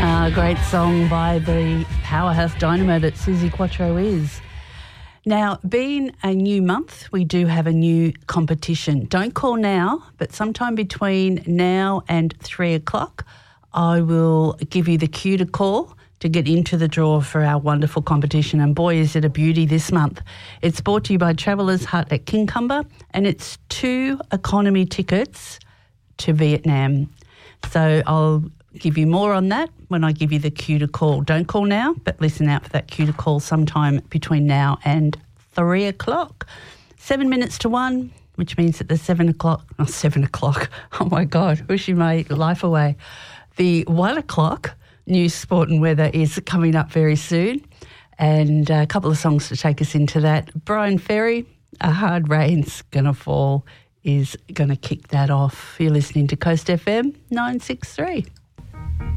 Great song by the powerhouse dynamo that Suzi Quatro is. Now, being a new month, we do have a new competition. Don't call now, but sometime between now and 3 o'clock, I will give you the cue to call to get into the draw for our wonderful competition. And boy, is it a beauty this month. It's brought to you by Travellers Hut at Kincumber, and it's 2 economy tickets to Vietnam. So I'll give you more on that when I give you the cue to call. Don't call now, but listen out for that cue to call sometime between now and 3 o'clock. 7 minutes to 1, which means that the 7 o'clock, oh my God, wishing my life away. The 1 o'clock news, sport and weather is coming up very soon, and a couple of songs to take us into that. Brian Ferry, A Hard Rain's Gonna Fall, is going to kick that off. You're listening to Coast FM 963.